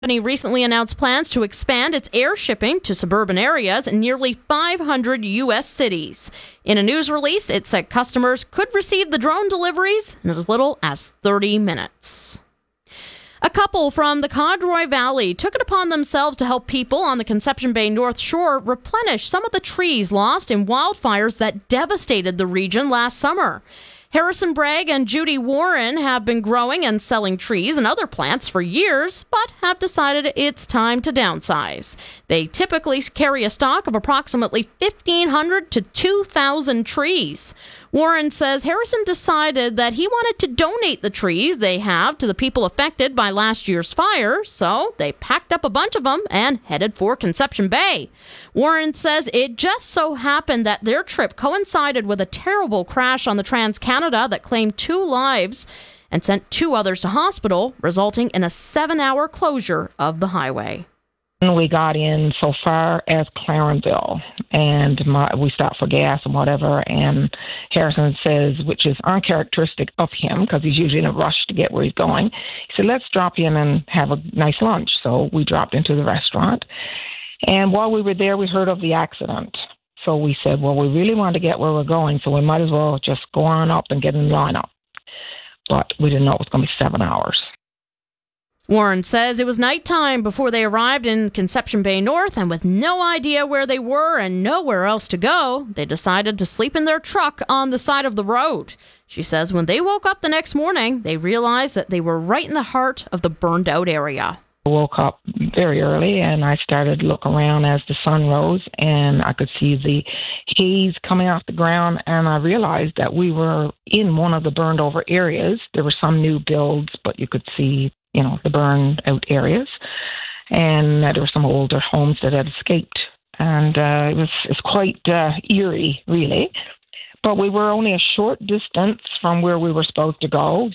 The company recently announced plans to expand its air shipping to suburban areas in nearly 500 U.S. cities. In a news release, it said customers could receive the drone deliveries in as little as 30 minutes. A couple from the Codroy Valley took it upon themselves to help people on the Conception Bay North Shore replenish some of the trees lost in wildfires that devastated the region last summer. Harrison Bragg and Judy Warren have been growing and selling trees and other plants for years, but have decided it's time to downsize. They typically carry a stock of approximately 1,500 to 2,000 trees. Warren says Harrison decided that he wanted to donate the trees they have to the people affected by last year's fire, so they packed up a bunch of them and headed for Conception Bay. Warren says it just so happened that their trip coincided with a terrible crash on the Trans-Canada that claimed 2 lives and sent 2 others to hospital, resulting in a 7-hour closure of the highway. We got in so far as Clarenville, and we stopped for gas and whatever, and Harrison says, which is uncharacteristic of him because he's usually in a rush to get where he's going, he said, let's drop in and have a nice lunch. So we dropped into the restaurant, and while we were there, we heard of the accident. So we said, well, we really want to get where we're going, so we might as well just go on up and get in line up. But we didn't know it was going to be 7 hours. Warren says it was nighttime before they arrived in Conception Bay North, and with no idea where they were and nowhere else to go, they decided to sleep in their truck on the side of the road. She says when they woke up the next morning, they realized that they were right in the heart of the burned-out area. I woke up very early, and I started to look around as the sun rose, and I could see the haze coming off the ground, and I realized that we were in one of the burned-over areas. There were some new builds, but you could see the burned out areas, and there were some older homes that had escaped, and it's quite eerie, really. But we were only a short distance from where we were supposed to go.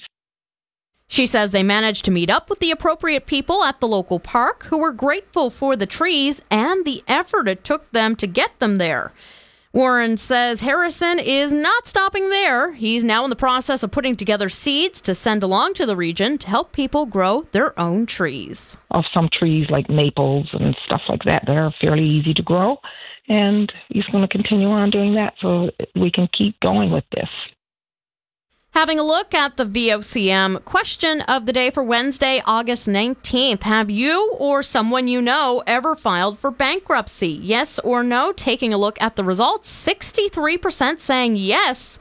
She says they managed to meet up with the appropriate people at the local park who were grateful for the trees and the effort it took them to get them there. Warren says Harrison is not stopping there. He's now in the process of putting together seeds to send along to the region to help people grow their own trees. Of some trees like maples and stuff like that, they're fairly easy to grow. And he's going to continue on doing that so we can keep going with this. Having a look at the VOCM question of the day for Wednesday, August 19th. Have you or someone you know ever filed for bankruptcy? Yes or no? Taking a look at the results, 63% saying yes,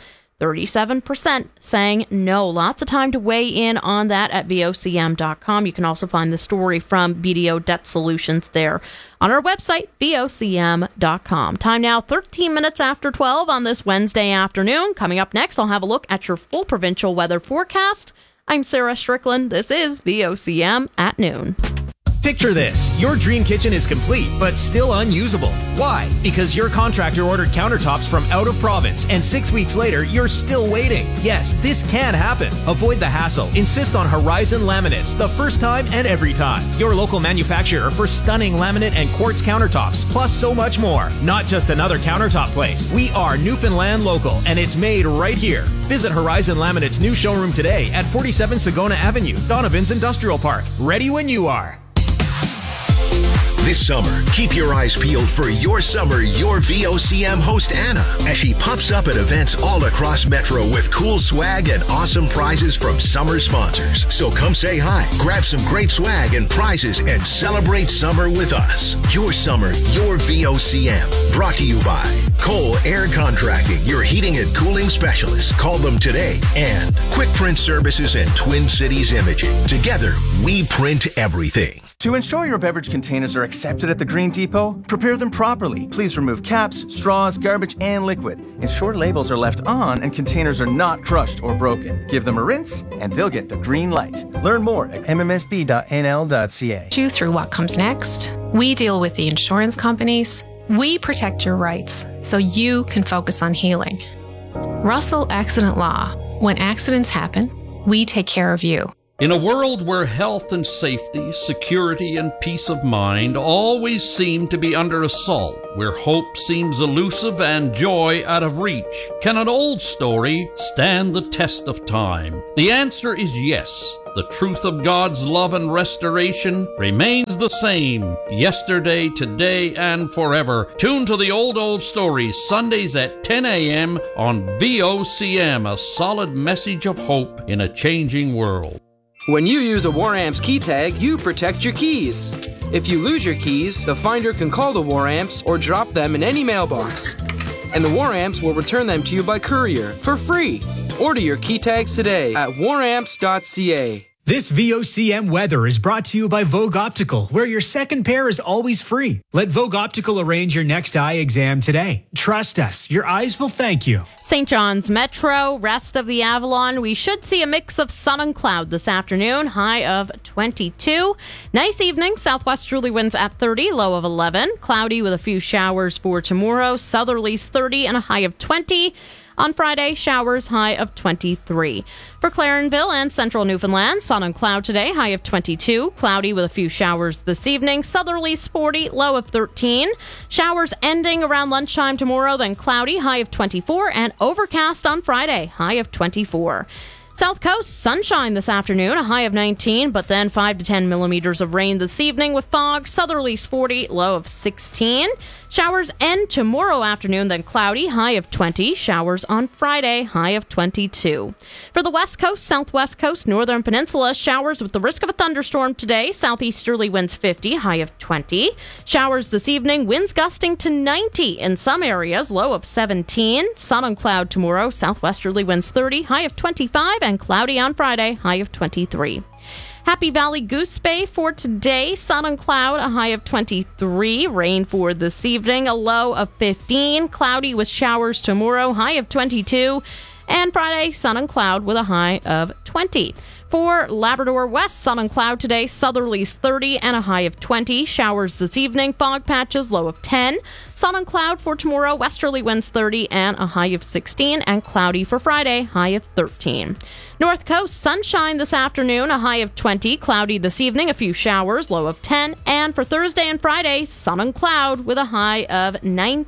37% saying no. Lots of time to weigh in on that at VOCM.com. You can also find the story from BDO Debt Solutions there on our website, VOCM.com. Time now, 13 minutes after 12 on this Wednesday afternoon. Coming up next, I'll have a look at your full provincial weather forecast. I'm Sarah Strickland. This is VOCM at noon. Picture this. Your dream kitchen is complete, but still unusable. Why? Because your contractor ordered countertops from out of province, and 6 weeks later, you're still waiting. Yes, this can happen. Avoid the hassle. Insist on Horizon Laminates, the first time and every time. Your local manufacturer for stunning laminate and quartz countertops, plus so much more. Not just another countertop place. We are Newfoundland local, and it's made right here. Visit Horizon Laminate's new showroom today at 47 Sagona Avenue, Donovan's Industrial Park. Ready when you are. This summer, keep your eyes peeled for Your Summer, Your VOCM host Anna, as she pops up at events all across Metro with cool swag and awesome prizes from summer sponsors. So come say hi, grab some great swag and prizes, and celebrate summer with us. Your Summer, Your VOCM, brought to you by Cole Air Contracting, your heating and cooling specialist. Call them today. And Quick Print Services and Twin Cities Imaging. Together, we print everything. To ensure your beverage containers are accepted at the Green Depot, prepare them properly. Please remove caps, straws, garbage, and liquid. Ensure labels are left on and containers are not crushed or broken. Give them a rinse and they'll get the green light. Learn more at mmsb.nl.ca. You through what comes next. We deal with the insurance companies. We protect your rights so you can focus on healing. Russell Accident Law. When accidents happen, we take care of you. In a world where health and safety, security and peace of mind always seem to be under assault, where hope seems elusive and joy out of reach, can an old story stand the test of time? The answer is yes. The truth of God's love and restoration remains the same, yesterday, today, and forever. Tune to the Old Stories, Sundays at 10 a.m. on VOCM, a solid message of hope in a changing world. When you use a War Amps key tag, you protect your keys. If you lose your keys, the finder can call the War Amps or drop them in any mailbox. And the War Amps will return them to you by courier for free. Order your key tags today at waramps.ca. This VOCM weather is brought to you by Vogue Optical, where your second pair is always free. Let Vogue Optical arrange your next eye exam today. Trust us, your eyes will thank you. St. John's Metro, rest of the Avalon, we should see a mix of sun and cloud this afternoon, high of 22. Nice evening, southwesterly winds at 30, low of 11. Cloudy with a few showers for tomorrow, southerlies 30 and a high of 20. On Friday, showers, high of 23. For Clarenville and central Newfoundland, sun and cloud today, high of 22. Cloudy with a few showers this evening. Southerlies 40, low of 13. Showers ending around lunchtime tomorrow, then cloudy, high of 24. And overcast on Friday, high of 24. South Coast, sunshine this afternoon, a high of 19, but then 5 to 10 millimeters of rain this evening with fog. Southerlies 40, low of 16. Showers end tomorrow afternoon, then cloudy, high of 20. Showers on Friday, high of 22. For the West Coast, Southwest Coast, Northern Peninsula, showers with the risk of a thunderstorm today. Southeasterly winds 50, high of 20. Showers this evening, winds gusting to 90 in some areas, low of 17. Sun and cloud tomorrow, southwesterly winds 30, high of 25. And cloudy on Friday, high of 23. Happy Valley Goose Bay for today. Sun and cloud, a high of 23. Rain for this evening, a low of 15. Cloudy with showers tomorrow, high of 22. And Friday, sun and cloud with a high of 20. For Labrador West, sun and cloud today, southerlies 30 and a high of 20. Showers this evening, fog patches, low of 10. Sun and cloud for tomorrow, westerly winds 30 and a high of 16. And cloudy for Friday, high of 13. North Coast, sunshine this afternoon, a high of 20. Cloudy this evening, a few showers, low of 10. And for Thursday and Friday, sun and cloud with a high of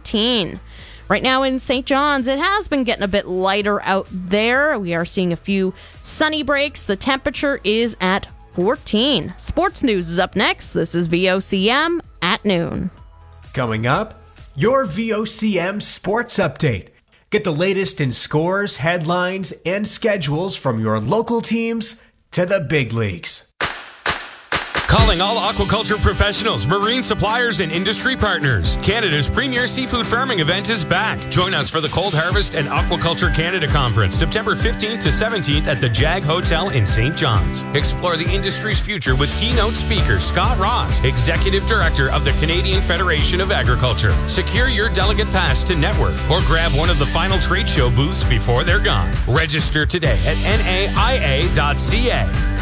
19. Right now in St. John's, it has been getting a bit lighter out there. We are seeing a few sunny breaks. The temperature is at 14. Sports news is up next. This is VOCM at noon. Coming up, your VOCM Sports Update. Get the latest in scores, headlines, and schedules from your local teams to the big leagues. Calling all aquaculture professionals, marine suppliers, and industry partners. Canada's premier seafood farming event is back. Join us for the Cold Harvest and Aquaculture Canada Conference, September 15th to 17th at the Jag Hotel in St. John's. Explore the industry's future with keynote speaker Scott Ross, Executive Director of the Canadian Federation of Agriculture. Secure your delegate pass to network or grab one of the final trade show booths before they're gone. Register today at naia.ca.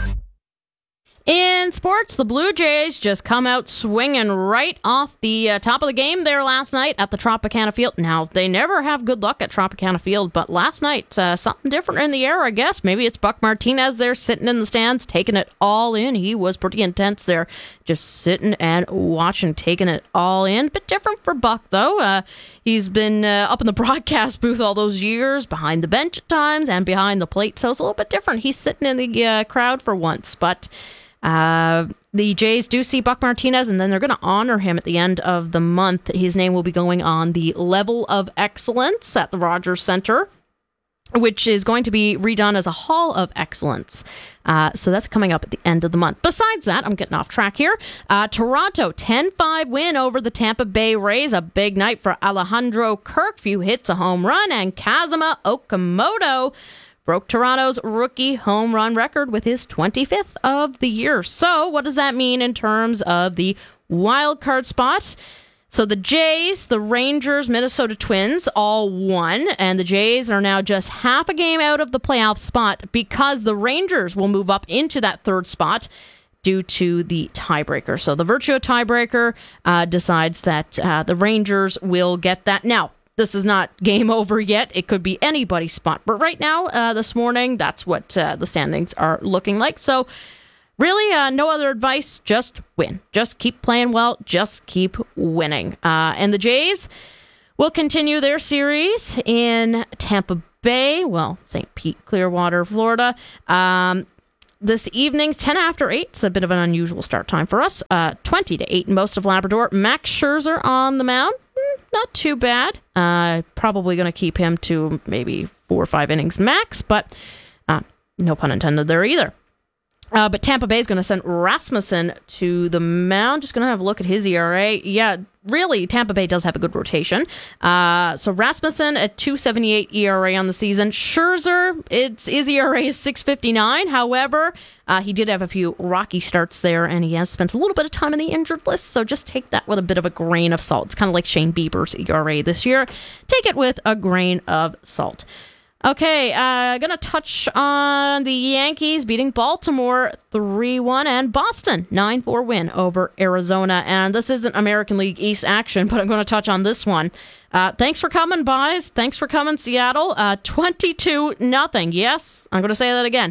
In sports, the Blue Jays just come out swinging right off the top of the game there last night at the Tropicana Field. Now, they never have good luck at Tropicana Field, but last night, something different in the air, I guess. Maybe it's Buck Martinez there sitting in the stands, taking it all in. He was pretty intense there, just sitting and watching, taking it all in. Bit different for Buck, though. He's been up in the broadcast booth all those years, behind the bench at times and behind the plate, so it's a little bit different. He's sitting in the crowd for once, but the Jays do see Buck Martinez, and then they're going to honor him at the end of the month. His name will be going on the Level of Excellence at the Rogers Center, which is going to be redone as a Hall of Excellence. So that's coming up at the end of the month. Besides that, I'm getting off track here. Toronto, 10-5 win over the Tampa Bay Rays. A big night for Alejandro Kirk. Few hits, a home run, and Kazuma Okamoto broke Toronto's rookie home run record with his 25th of the year. So what does that mean in terms of the wild card spots? So the Jays, the Rangers, Minnesota Twins all won, and the Jays are now just half a game out of the playoff spot because the Rangers will move up into that third spot due to the tiebreaker. So the Virtua tiebreaker decides that the Rangers will get that. Now, this is not game over yet. It could be anybody's spot. But right now, this morning, that's what the standings are looking like. So really, no other advice. Just win. Just keep playing well. Just keep winning. And the Jays will continue their series in Tampa Bay. Well, St. Pete, Clearwater, Florida. This evening, 10 after 8. It's a bit of an unusual start time for us. 20 to 8 in most of Labrador. Max Scherzer on the mound. Not too bad. Probably going to keep him to maybe 4 or 5 innings max, but no pun intended there either. But Tampa Bay is going to send Rasmussen to the mound. Just going to have a look at his ERA. Yeah, really, Tampa Bay does have a good rotation. So Rasmussen at 2.78 ERA on the season. Scherzer, his ERA is 6.59. However, he did have a few rocky starts there, and he has spent a little bit of time in the injured list. So just take that with a bit of a grain of salt. It's kind of like Shane Bieber's ERA this year. Take it with a grain of salt. Okay, going to touch on the Yankees beating Baltimore 3-1 and Boston 9-4 win over Arizona. And this isn't American League East action, but I'm going to touch on this one. Thanks for coming, boys. Thanks for coming, Seattle. 22-0. Yes, I'm going to say that again.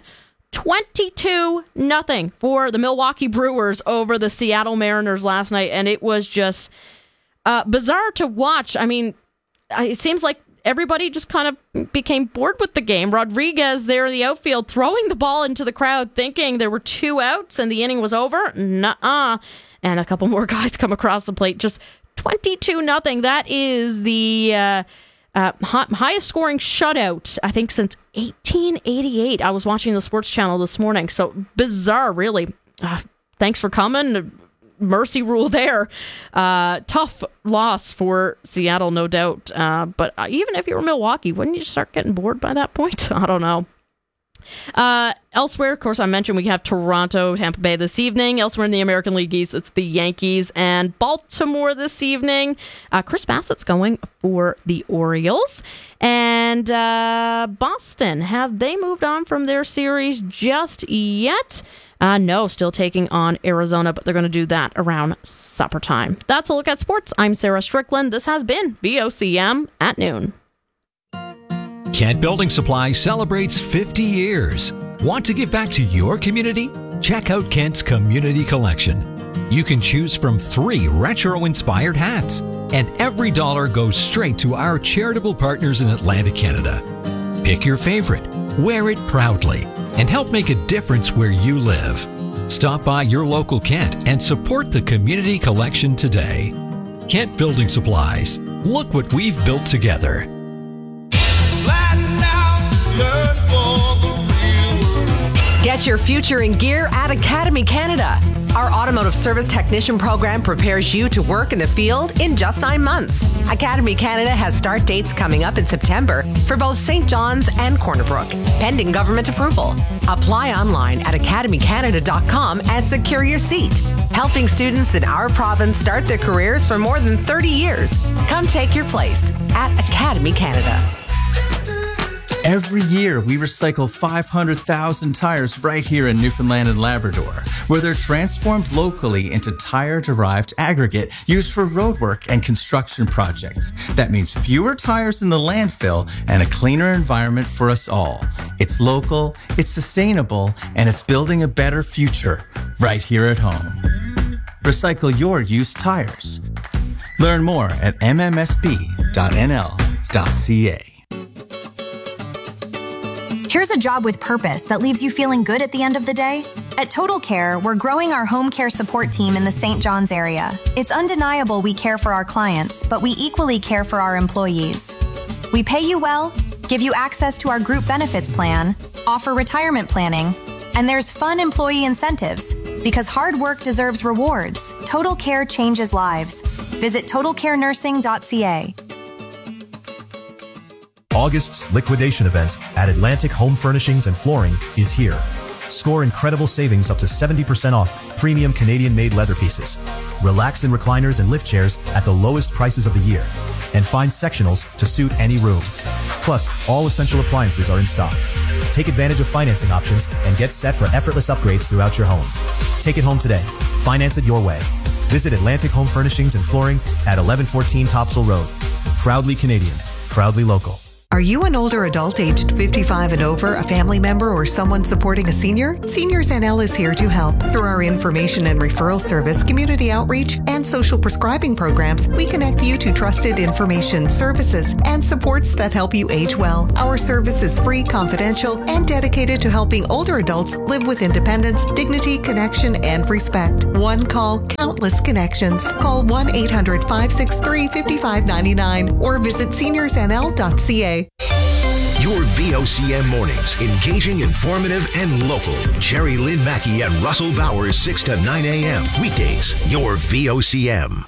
22-0 for the Milwaukee Brewers over the Seattle Mariners last night. And it was just bizarre to watch. I mean, it seems like everybody just kind of became bored with the game. Rodriguez there in the outfield throwing the ball into the crowd thinking there were 2 outs and the inning was over. Nuh-uh. And a couple more guys come across the plate. Just 22-0. That is the highest scoring shutout, I think, since 1888. I was watching the Sports Channel this morning. So bizarre, really. Thanks for coming. Mercy rule there. Tough loss for Seattle, no doubt. But even if you were Milwaukee, wouldn't you start getting bored by that point? I don't know. Elsewhere, of course, I mentioned we have Toronto, Tampa Bay this evening. Elsewhere in the American League East, it's the Yankees and Baltimore this evening. Chris Bassett's going for the Orioles. And Boston, have they moved on from their series just yet? No, still taking on Arizona, but they're going to do that around supper time. That's a look at sports. I'm Sarah Strickland. This has been VOCM at noon. Kent Building Supply celebrates 50 years. Want to give back to your community? Check out Kent's Community Collection. You can choose from 3 retro-inspired hats, and every dollar goes straight to our charitable partners in Atlantic Canada. Pick your favorite, wear it proudly, and help make a difference where you live. Stop by your local Kent and support the Community Collection today. Kent Building Supplies. Look what we've built together. Get your future in gear at Academy Canada. Our automotive service technician program prepares you to work in the field in just 9 months. Academy Canada has start dates coming up in September for both St. John's and Corner Brook, pending government approval. Apply online at academycanada.com and secure your seat. Helping students in our province start their careers for more than 30 years. Come take your place at Academy Canada. Every year, we recycle 500,000 tires right here in Newfoundland and Labrador, where they're transformed locally into tire-derived aggregate used for roadwork and construction projects. That means fewer tires in the landfill and a cleaner environment for us all. It's local, it's sustainable, and it's building a better future right here at home. Recycle your used tires. Learn more at mmsb.nl.ca. Here's a job with purpose that leaves you feeling good at the end of the day. At Total Care, we're growing our home care support team in the St. John's area. It's undeniable we care for our clients, but we equally care for our employees. We pay you well, give you access to our group benefits plan, offer retirement planning, and there's fun employee incentives. Because hard work deserves rewards, Total Care changes lives. Visit totalcarenursing.ca. August's liquidation event at Atlantic Home Furnishings and Flooring is here. Score incredible savings up to 70% off premium Canadian-made leather pieces. Relax in recliners and lift chairs at the lowest prices of the year. And find sectionals to suit any room. Plus, all essential appliances are in stock. Take advantage of financing options and get set for effortless upgrades throughout your home. Take it home today. Finance it your way. Visit Atlantic Home Furnishings and Flooring at 1114 Topsail Road. Proudly Canadian, proudly local. Are you an older adult aged 55 and over, a family member, or someone supporting a senior? Seniors NL is here to help. Through our information and referral service, community outreach, and social prescribing programs, we connect you to trusted information, services, and supports that help you age well. Our service is free, confidential, and dedicated to helping older adults live with independence, dignity, connection, and respect. One call, countless connections. Call 1-800-563-5599 or visit seniorsnl.ca. Your VOCM mornings, engaging, informative, and local. Jerry Lynn Mackey and Russell Bowers, 6 to 9 a.m. Weekdays, your VOCM.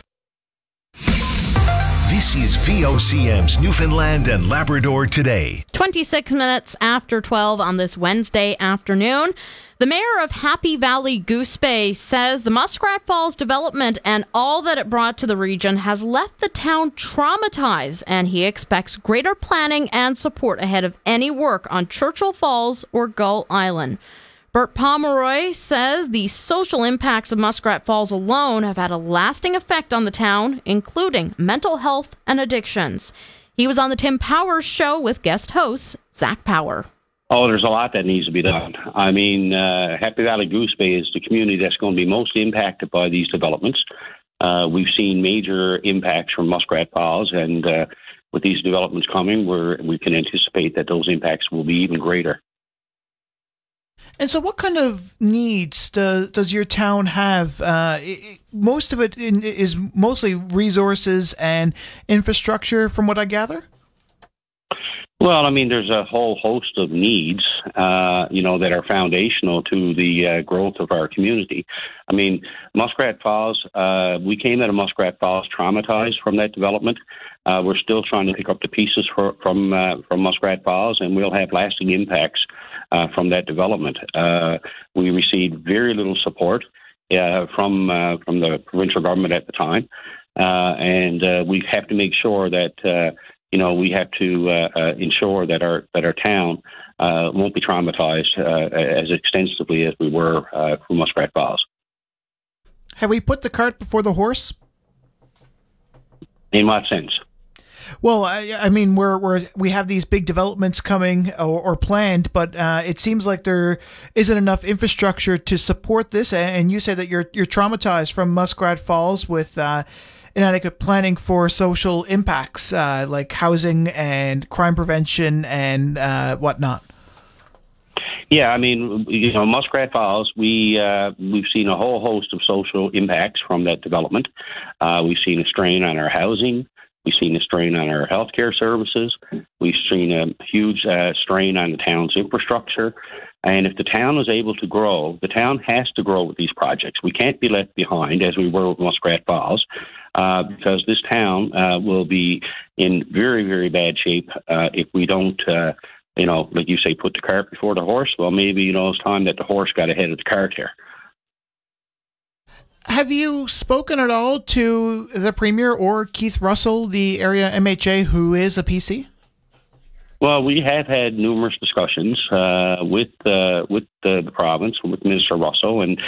This is VOCM's Newfoundland and Labrador Today. 26 minutes after 12 on this Wednesday afternoon. The mayor of Happy Valley Goose Bay says the Muskrat Falls development and all that it brought to the region has left the town traumatized, and he expects greater planning and support ahead of any work on Churchill Falls or Gull Island. Bert Pomeroy says the social impacts of Muskrat Falls alone have had a lasting effect on the town, including mental health and addictions. He was on the Tim Powers Show with guest host Zach Power. Oh, there's a lot that needs to be done. I mean, Happy Valley Goose Bay is the community that's going to be most impacted by these developments. We've seen major impacts from Muskrat Falls, and with these developments coming, we can anticipate that those impacts will be even greater. And so what kind of needs does your town have? Most of it is mostly resources and infrastructure, from what I gather? Well, I mean, there's a whole host of needs, that are foundational to the growth of our community. I mean, Muskrat Falls, we came out of Muskrat Falls traumatized from that development. We're still trying to pick up the pieces from Muskrat Falls, and we'll have lasting impacts from that development. We received very little support from the provincial government at the time, and we have to make sure that we have to ensure that our town won't be traumatized as extensively as we were from Muskrat Falls. Have we put the cart before the horse? In what sense? Well, I mean, we have these big developments coming or planned, but it seems like there isn't enough infrastructure to support this. And you say that you're traumatized from Muskrat Falls with inadequate planning for social impacts like housing and crime prevention and whatnot. Yeah, I mean, Muskrat Falls, we've seen a whole host of social impacts from that development. We've seen a strain on our housing. We've seen a strain on our healthcare services. We've seen a huge strain on the town's infrastructure. And if the town is able to grow, the town has to grow with these projects. We can't be left behind as we were with Muskrat Falls, because this town will be in very, very bad shape if we don't, like you say, put the cart before the horse. Well, maybe, it's time that the horse got ahead of the cart here. Have you spoken at all to the Premier or Keith Russell, the area MHA, who is a PC? Well, we have had numerous discussions with the province, with Minister Russell, and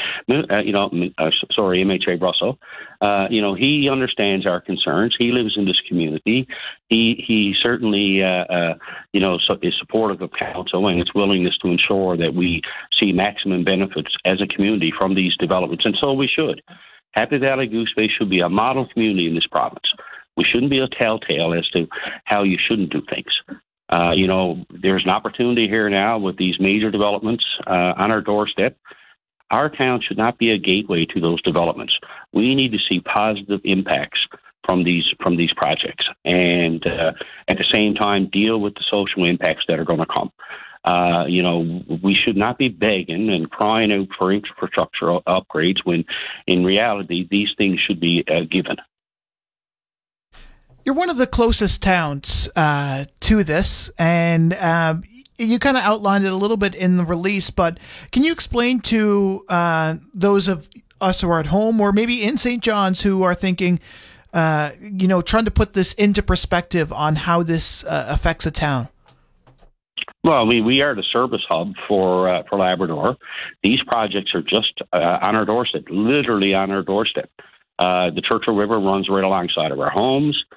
MHA Russell. He understands our concerns. He lives in this community. He certainly is supportive of council and its willingness to ensure that we see maximum benefits as a community from these developments, and so we should. Happy Valley Goose Bay should be a model community in this province. We shouldn't be a telltale as to how you shouldn't do things. There's an opportunity here now with these major developments on our doorstep. Our town should not be a gateway to those developments. We need to see positive impacts from these projects, and at the same time deal with the social impacts that are going to come. We should not be begging and crying out for infrastructure upgrades when, in reality, these things should be given. You're one of the closest towns to this, and you kind of outlined it a little bit in the release, but can you explain to those of us who are at home or maybe in St. John's who are thinking, trying to put this into perspective on how this affects a town? Well, I mean, we are the service hub for Labrador. These projects are just on our doorstep, literally on our doorstep. The Churchill River runs right alongside of our homes.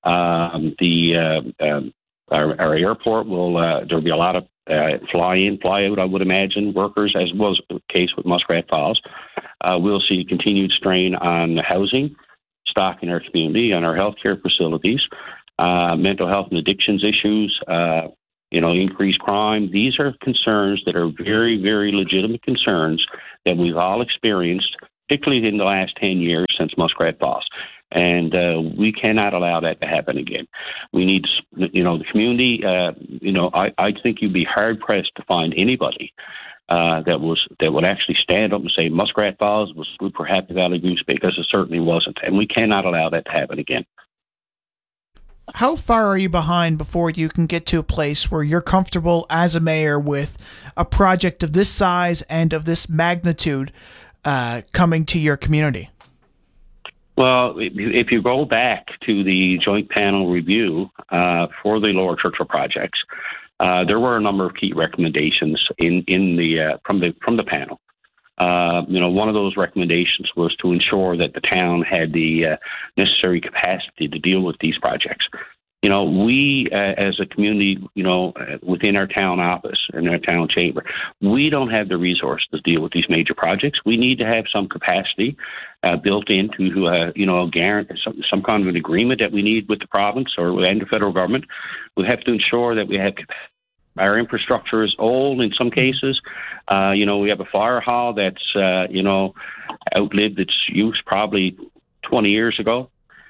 Our airport will there'll be a lot of fly in, fly out, I would imagine, workers, as was the case with Muskrat Falls. We'll see continued strain on housing stock in our community, on our healthcare facilities, mental health and addictions issues, increased crime. These are concerns that are very, very legitimate concerns that we've all experienced, particularly in the last 10 years since Muskrat Falls. And we cannot allow that to happen again. We need, the community, I think you'd be hard-pressed to find anybody that would actually stand up and say Muskrat Falls was good for Happy Valley Goose Bay, because it certainly wasn't. And we cannot allow that to happen again. How far are you behind before you can get to a place where you're comfortable as a mayor with a project of this size and of this magnitude coming to your community? Well, if you go back to the joint panel review for the Lower Churchill projects, there were a number of key recommendations from the panel. One of those recommendations was to ensure that the town had the necessary capacity to deal with these projects. We as a community, within our town office and our town chamber, we don't have the resources to deal with these major projects. We need to have some capacity built into, some kind of an agreement that we need with the province and the federal government. We have to ensure that we have our infrastructure is old in some cases. We have a fire hall that's, outlived its use probably 20 years ago.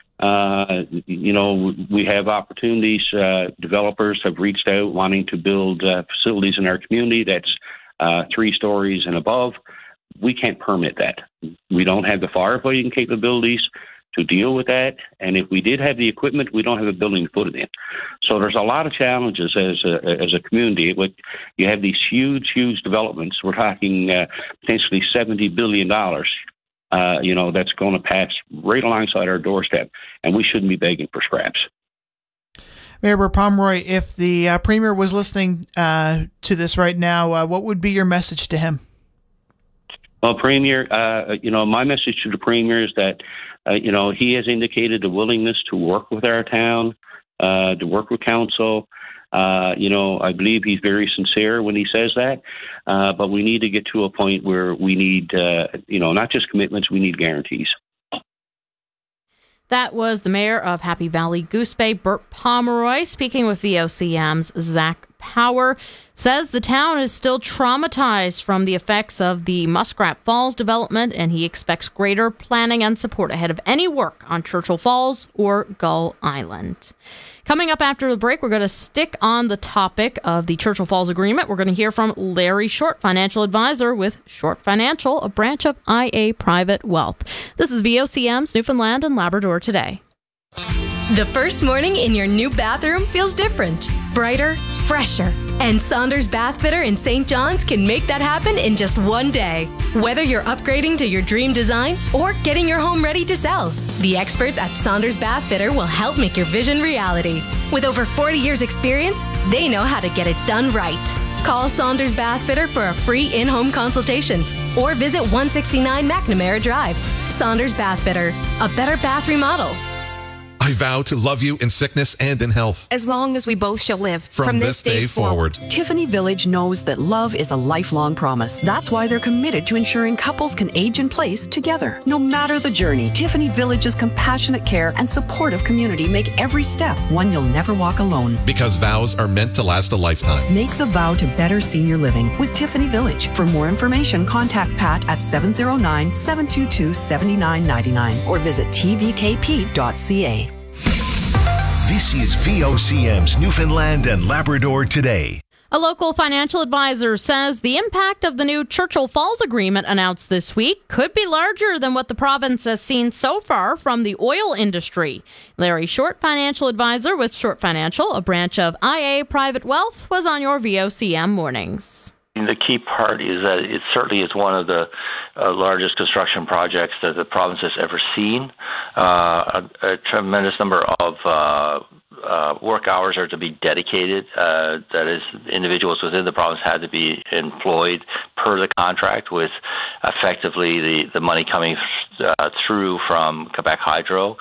We have opportunities. Developers have reached out wanting to build facilities in our community that's 3 stories and above. We can't permit that. We don't have the firefighting capabilities to deal with that. And if we did have the equipment, we don't have a building to put it in. So there's a lot of challenges as a community. You have these huge developments. We're talking potentially $70 billion. That's going to pass right alongside our doorstep, and we shouldn't be begging for scraps. Mayor Burke-Pomeroy, if the Premier was listening to this right now, what would be your message to him? Well, Premier, my message to the Premier is that, he has indicated a willingness to work with our town, to work with council. I believe he's very sincere when he says that, but we need to get to a point where we need, not just commitments, we need guarantees. That was the mayor of Happy Valley Goose Bay, Burke-Pomeroy, speaking with VOCM's Zach Power. Says the town is still traumatized from the effects of the Muskrat Falls development, and he expects greater planning and support ahead of any work on Churchill Falls or Gull Island. Coming up after the break, we're going to stick on the topic of the Churchill Falls Agreement. We're going to hear from Larry Short, financial advisor with Short Financial, a branch of IA Private Wealth. This is VOCM's Newfoundland and Labrador Today. The first morning in your new bathroom feels different, brighter, fresher. And Saunders Bath Fitter in St. John's can make that happen in just one day. Whether you're upgrading to your dream design or getting your home ready to sell, the experts at Saunders Bath Fitter will help make your vision reality. With over 40 years experience, they know how to get it done right. Call Saunders Bath Fitter for a free in-home consultation or visit 169 McNamara Drive. Saunders Bath Fitter, a better bath remodel. I vow to love you in sickness and in health, as long as we both shall live. From this day forward. Tiffany Village knows that love is a lifelong promise. That's why they're committed to ensuring couples can age in place together. No matter the journey, Tiffany Village's compassionate care and supportive community make every step one you'll never walk alone. Because vows are meant to last a lifetime. Make the vow to better senior living with Tiffany Village. For more information, contact Pat at 709-722-7999 or visit tvkp.ca. This is VOCM's Newfoundland and Labrador Today. A local financial advisor says the impact of the new Churchill Falls Agreement announced this week could be larger than what the province has seen so far from the oil industry. Larry Short, financial advisor with Short Financial, a branch of IA Private Wealth, was on your VOCM mornings. The key part is that it certainly is one of the largest construction projects that the province has ever seen. A tremendous number of work hours are to be dedicated. That is, individuals within the province had to be employed per the contract, with effectively the money coming through from Quebec Hydro.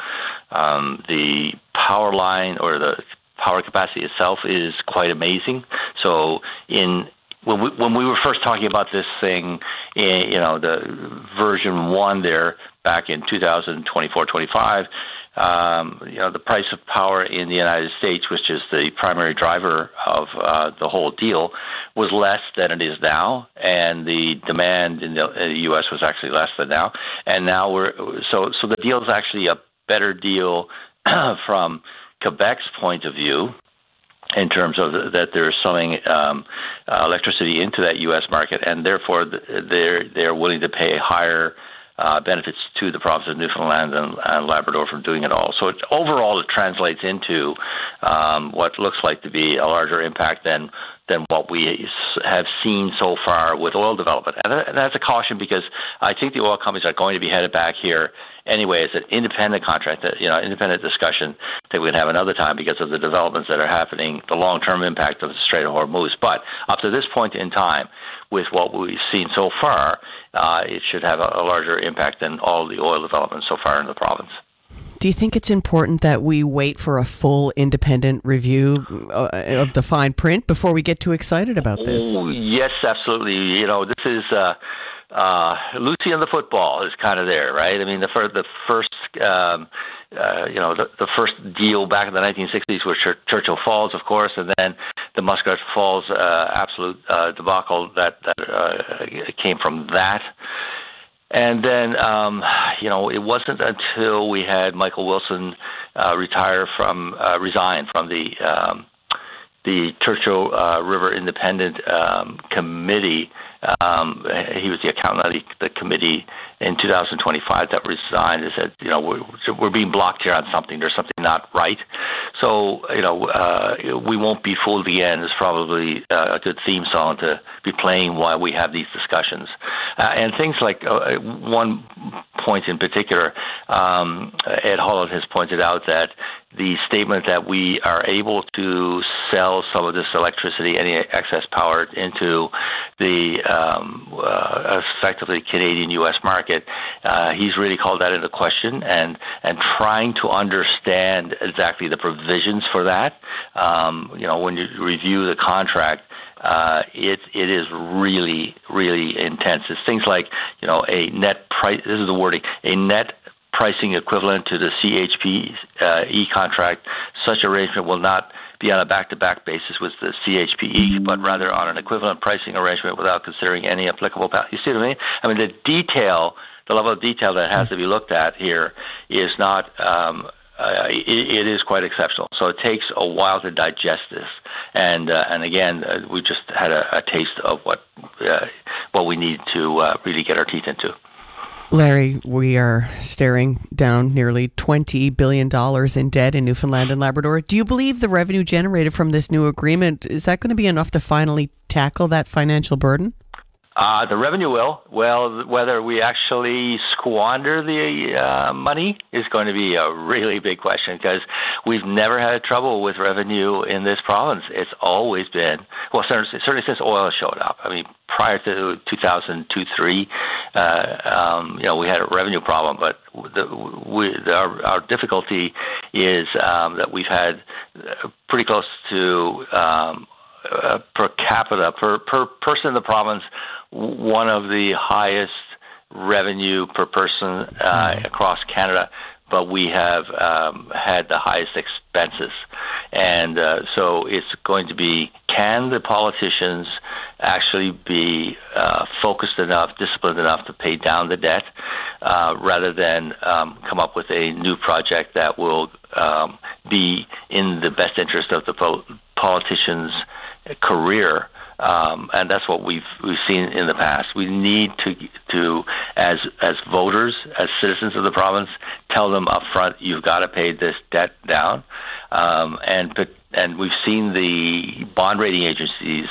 The power line or the power capacity itself is quite amazing. So when we were first talking about this thing, the version 1 there back in 2024-25, the price of power in the United States, which is the primary driver of the whole deal, was less than it is now, and the demand in the U.S. was actually less than now. And now so the deal is actually a better deal from Quebec's point of view, in terms of that they're selling electricity into that U.S. market, and therefore they're willing to pay higher benefits to the province of Newfoundland and Labrador from doing it all. So overall, it translates into what looks like to be a larger impact than what we have seen so far with oil development. And that's a caution, because I think the oil companies are going to be headed back here anyway. It's an independent contract, independent discussion that we can have another time because of the developments that are happening, the long-term impact of the Strait of Hormuz. But up to this point in time, with what we've seen so far, it should have a larger impact than all the oil developments so far in the province. Do you think it's important that we wait for a full independent review of the fine print before we get too excited about this? Oh, yes, absolutely. This is Lucy and the football is kind of there, right? I mean, the first deal back in the 1960s was Churchill Falls, of course, and then the Muskrat Falls absolute debacle that came from that. And then, it wasn't until we had Michael Wilson resign from the Churchill River Independent Committee. He was the accountant of the committee in 2025 that resigned and said, we're being blocked here on something. There's something not right. So, we won't be fooled again is probably a good theme song to be playing while we have these discussions. And things like one point in particular, Ed Holland has pointed out that the statement that we are able to sell some of this electricity, any excess power, into the effectively Canadian-U.S. market, he's really called that into question and trying to understand exactly the provisions for that. When you review the contract, it is really, really intense. It's things like, a net price, this is the wording, a net pricing equivalent to the CHPE contract. Such arrangement will not be on a back-to-back basis with the CHPE, but rather on an equivalent pricing arrangement without considering any applicable. You see what I mean? I mean, the level of detail that has to be looked at here is not. It is quite exceptional. So it takes a while to digest this, and again, we just had a taste of what we need to really get our teeth into. Larry, we are staring down nearly $20 billion in debt in Newfoundland and Labrador. Do you believe the revenue generated from this new agreement, is that going to be enough to finally tackle that financial burden? The revenue will. Well, whether we actually squander the money is going to be a really big question, because we've never had trouble with revenue in this province. It's always been, certainly since oil showed up. I mean, prior to 2002-03, we had a revenue problem, but our difficulty is that we've had pretty close to per capita, per person in the province, one of the highest revenue per person across Canada, but we have had the highest expenses. And so it's going to be, can the politicians actually be focused enough, disciplined enough to pay down the debt, rather than come up with a new project that will be in the best interest of the politicians' career. And that's what we've seen in the past. We need to as voters, as citizens of the province, tell them up front, you've got to pay this debt down. And we've seen the bond rating agencies,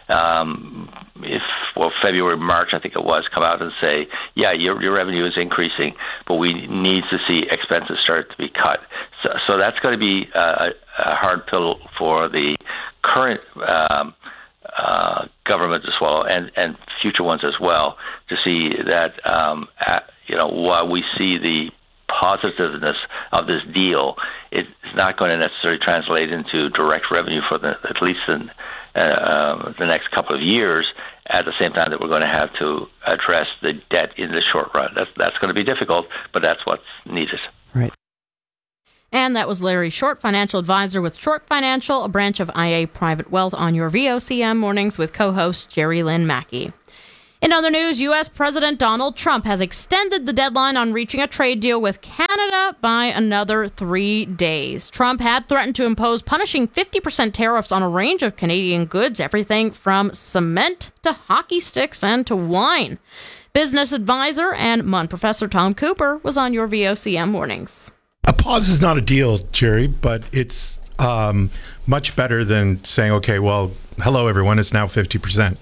February, March, I think it was, come out and say, yeah, your revenue is increasing, but we need to see expenses start to be cut. So that's going to be a hard pill for the current government to swallow, and future ones as well, to see that while we see the positiveness of this deal, it's not going to necessarily translate into direct revenue for at least in the next couple of years, at the same time that we're going to have to address the debt in the short run. That's going to be difficult, but that's what's needed. Right. And that was Larry Short, financial advisor with Short Financial, a branch of IA Private Wealth, on your VOCM mornings with co-host Jerry Lynn Mackey. In other news, U.S. President Donald Trump has extended the deadline on reaching a trade deal with Canada by another 3 days. Trump had threatened to impose punishing 50% tariffs on a range of Canadian goods, everything from cement to hockey sticks and to wine. Business advisor and MUN professor Tom Cooper was on your VOCM mornings. A pause is not a deal, Jerry, but it's much better than saying, okay, well, hello, everyone, it's now 50%.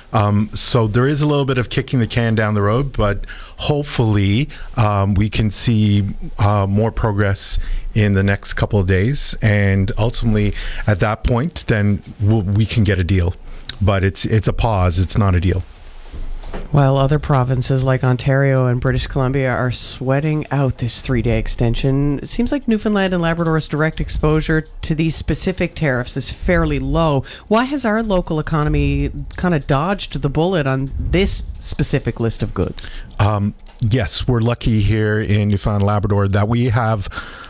So there is a little bit of kicking the can down the road, but hopefully we can see more progress in the next couple of days. And ultimately, at that point, then we can get a deal. But it's a pause. It's not a deal. While other provinces like Ontario and British Columbia are sweating out this 3-day extension, it seems like Newfoundland and Labrador's direct exposure to these specific tariffs is fairly low. Why has our local economy kind of dodged the bullet on this specific list of goods? Yes, we're lucky here in Newfoundland and Labrador that we have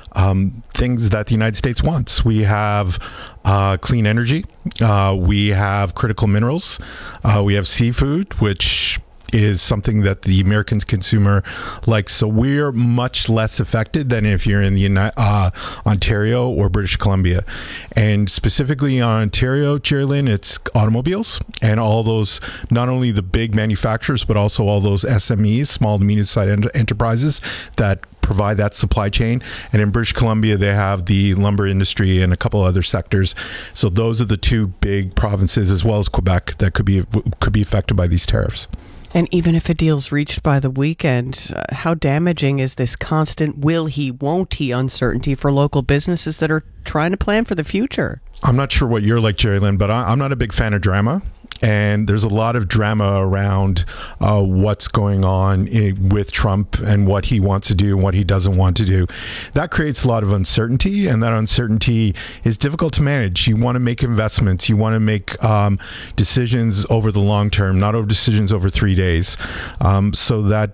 things that the United States wants. We have clean energy. We have critical minerals. We have seafood, which is something that the American consumer likes. So we're much less affected than if you're in the Ontario or British Columbia. And specifically on Ontario, Jerry-Lynn, it's automobiles and all those, not only the big manufacturers, but also all those SMEs, small to medium-sized enterprises that provide that supply chain. And in British Columbia, they have the lumber industry and a couple other sectors. So those are the two big provinces, as well as Quebec, that could be affected by these tariffs. And even if a deal's reached by the weekend, how damaging is this constant will he, won't he uncertainty for local businesses that are trying to plan for the future? I'm not sure what you're like, Jerry Lynn, but I'm not a big fan of drama. And there's a lot of drama around what's going on with Trump and what he wants to do and what he doesn't want to do. That creates a lot of uncertainty, and that uncertainty is difficult to manage. You want to make investments. You want to make decisions over the long term, not over decisions over 3 days. So that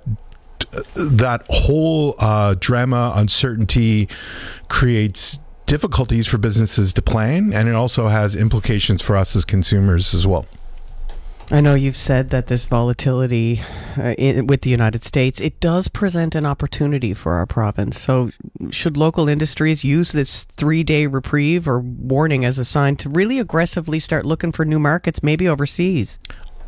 whole drama, uncertainty creates difficulties for businesses to plan, and it also has implications for us as consumers as well. I know you've said that this volatility with the United States, it does present an opportunity for our province. So should local industries use this 3-day reprieve or warning as a sign to really aggressively start looking for new markets, maybe overseas?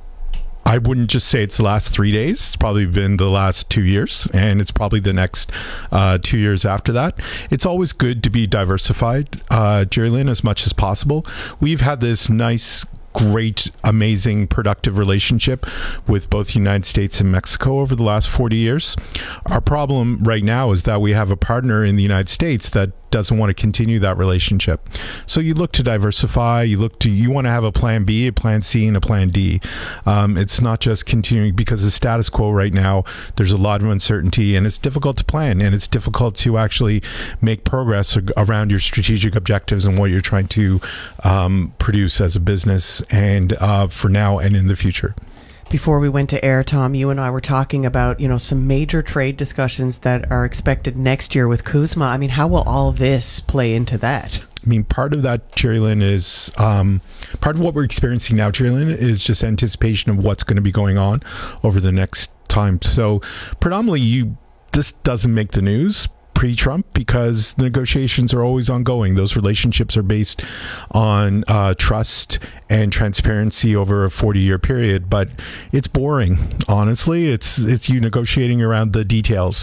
I wouldn't just say it's the last 3 days. It's probably been the last 2 years, and it's probably the next 2 years after that. It's always good to be diversified, Jerry Lynn, as much as possible. We've had this nice, great, amazing, productive relationship with both the United States and Mexico over the last 40 years. Our problem right now is that we have a partner in the United States that doesn't want to continue that relationship. So you look to diversify, you want to have a plan B, a plan C, and a plan D. It's not just continuing, because the status quo right now, there's a lot of uncertainty, and it's difficult to plan, and it's difficult to actually make progress around your strategic objectives and what you're trying to produce as a business, and for now and in the future. Before we went to air, Tom, you and I were talking about, some major trade discussions that are expected next year with CUSMA. I mean, how will all this play into that? I mean, part of that, Jerry Lynn, is part of what we're experiencing now, Jerry Lynn, is just anticipation of what's going to be going on over the next time. So predominantly, this doesn't make the news pre-Trump, because the negotiations are always ongoing. Those relationships are based on trust and transparency over a 40-year period, but it's boring. Honestly, it's you negotiating around the details.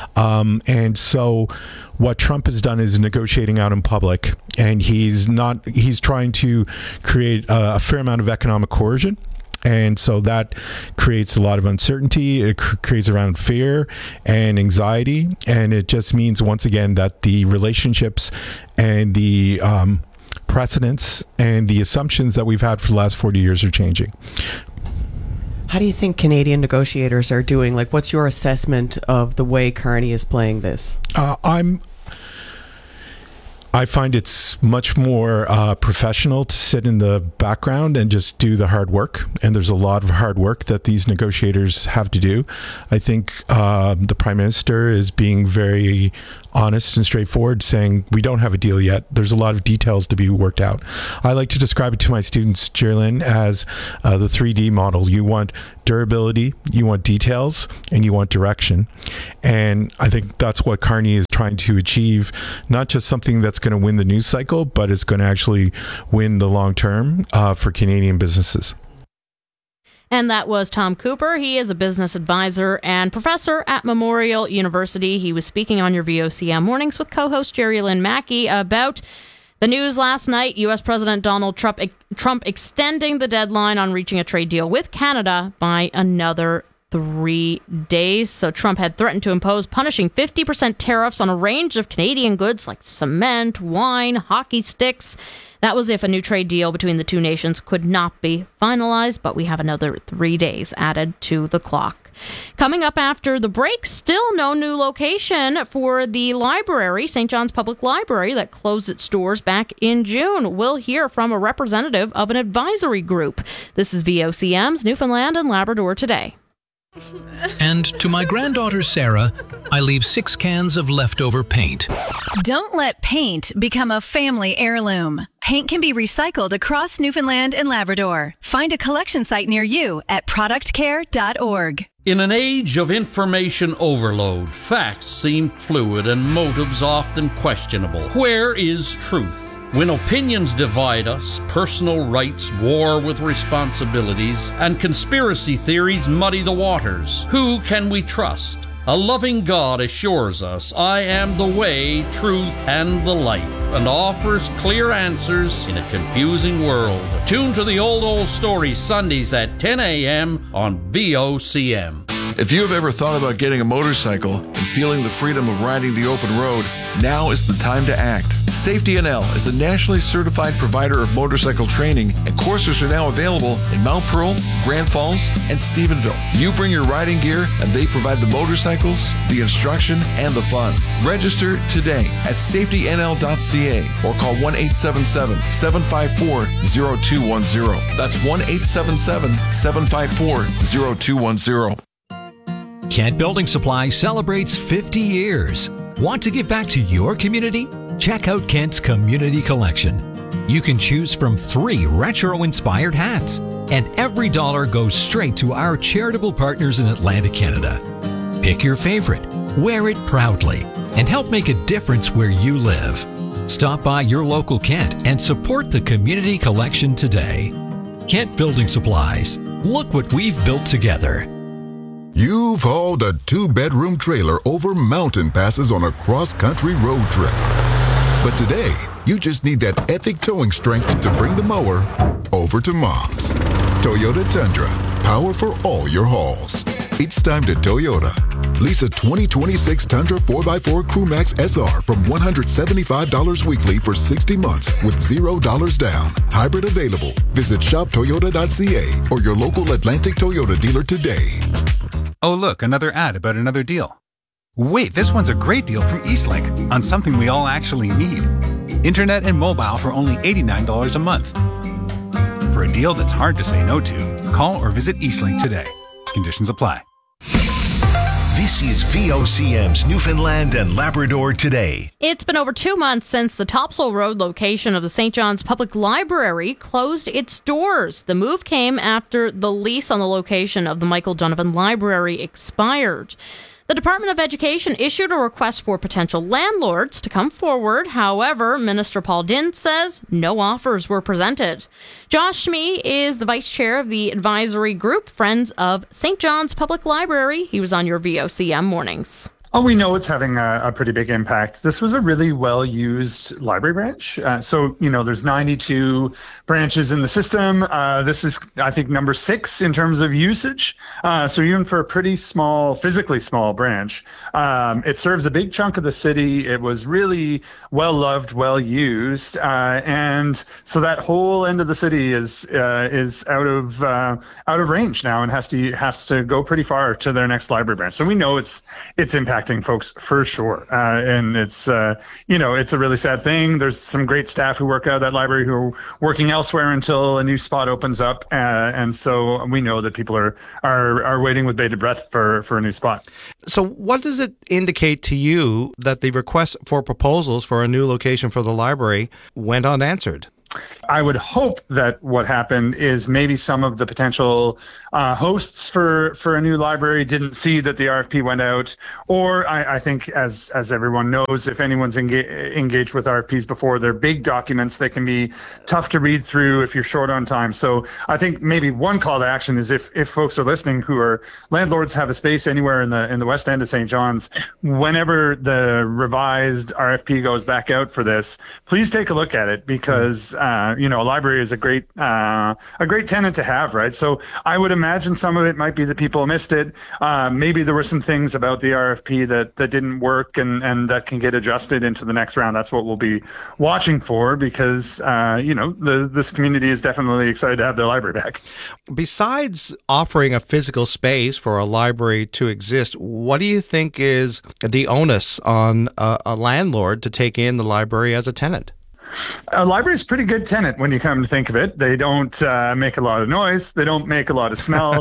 And so what Trump has done is negotiating out in public, and he's trying to create a fair amount of economic coercion. And so that creates a lot of uncertainty. It creates around fear and anxiety. And it just means, once again, that the relationships and the precedents and the assumptions that we've had for the last 40 years are changing. How do you think Canadian negotiators are doing? Like, what's your assessment of the way Carney is playing this? I find it's much more professional to sit in the background and just do the hard work. And there's a lot of hard work that these negotiators have to do. I think the Prime Minister is being very honest and straightforward, saying we don't have a deal yet. There's a lot of details to be worked out. I like to describe it to my students, Jerlyn, as the 3D model. You want durability, you want details, and you want direction. And I think that's what Carney is trying to achieve, not just something that's going to win the news cycle, but it's going to actually win the long term for Canadian businesses. And that was Tom Cooper. He is a business advisor and professor at Memorial University. He was speaking on your VOCM Mornings with co-host Jerry Lynn Mackey about the news last night. U.S. President Donald Trump extending the deadline on reaching a trade deal with Canada by another 3 days. So Trump had threatened to impose punishing 50% tariffs on a range of Canadian goods like cement, wine, hockey sticks. That was if a new trade deal between the two nations could not be finalized, but we have another 3 days added to the clock. Coming up after the break, still no new location for the library, St. John's Public Library, that closed its doors back in June. We'll hear from a representative of an advisory group. This is VOCM's Newfoundland and Labrador Today. And to my granddaughter Sarah, I leave 6 cans of leftover paint. Don't let paint become a family heirloom. Paint can be recycled across Newfoundland and Labrador. Find a collection site near you at productcare.org. In an age of information overload, facts seem fluid and motives often questionable. Where is truth? When opinions divide us, personal rights war with responsibilities, and conspiracy theories muddy the waters, who can we trust? A loving God assures us, I am the way, truth, and the life, and offers clear answers in a confusing world. Tune to the Old Story Sundays at 10 a.m. on VOCM. If you have ever thought about getting a motorcycle and feeling the freedom of riding the open road, now is the time to act. Safety NL is a nationally certified provider of motorcycle training, and courses are now available in Mount Pearl, Grand Falls, and Stephenville. You bring your riding gear, and they provide the motorcycles, the instruction, and the fun. Register today at safetynl.ca or call 1-877-754-0210. That's 1-877-754-0210. Kent Building Supply celebrates 50 years. Want to give back to your community? Check out Kent's Community Collection. You can choose from 3 retro-inspired hats, and every dollar goes straight to our charitable partners in Atlantic Canada. Pick your favorite, wear it proudly, and help make a difference where you live. Stop by your local Kent and support the Community Collection today. Kent Building Supplies. Look what we've built together. You've hauled a 2-bedroom trailer over mountain passes on a cross-country road trip. But today, you just need that epic towing strength to bring the mower over to Mom's. Toyota Tundra, power for all your hauls. It's time to Toyota. Lease a 2026 Tundra 4x4 Crewmax SR from $175 weekly for 60 months with $0 down. Hybrid available. Visit shoptoyota.ca or your local Atlantic Toyota dealer today. Oh, look, another ad about another deal. Wait, this one's a great deal from Eastlink on something we all actually need. Internet and mobile for only $89 a month. For a deal that's hard to say no to, call or visit Eastlink today. Conditions apply. This is VOCM's Newfoundland and Labrador Today. It's been over 2 months since the Topsail Road location of the St. John's Public Library closed its doors. The move came after the lease on the location of the Michael Donovan Library expired. The Department of Education issued a request for potential landlords to come forward. However, Minister Paul Dinn says no offers were presented. Josh Schmee is the vice chair of the advisory group Friends of St. John's Public Library. He was on your VOCM Mornings. Oh, we know it's having a pretty big impact. This was a really well-used library branch. So, there's 92 branches in the system. This is, I think, number 6 in terms of usage. So even for a pretty small, physically small branch, it serves a big chunk of the city. It was really well-loved, well-used. And so that whole end of the city is out of range now and has to go pretty far to their next library branch. So we know it's impacting folks for sure. And it's a really sad thing. There's some great staff who work out of that library who are working elsewhere until a new spot opens up. And so we know that people are waiting with bated breath for a new spot. So what does it indicate to you that the request for proposals for a new location for the library went unanswered? I would hope that what happened is maybe some of the potential hosts for a new library didn't see that the RFP went out, or I think as everyone knows, if anyone's engaged with RFPs before, they're big documents. They can be tough to read through if you're short on time. So I think maybe one call to action is if folks are listening who are landlords, have a space anywhere in the West End of St. John's, whenever the revised RFP goes back out for this, please take a look at it because a library is a great tenant to have, right? So I would imagine some of it might be that people missed it. Maybe there were some things about the RFP that didn't work and that can get adjusted into the next round. That's what we'll be watching for because, this community is definitely excited to have their library back. Besides offering a physical space for a library to exist, what do you think is the onus on a landlord to take in the library as a tenant? A library is a pretty good tenant when you come to think of it. They don't make a lot of noise. They don't make a lot of smell.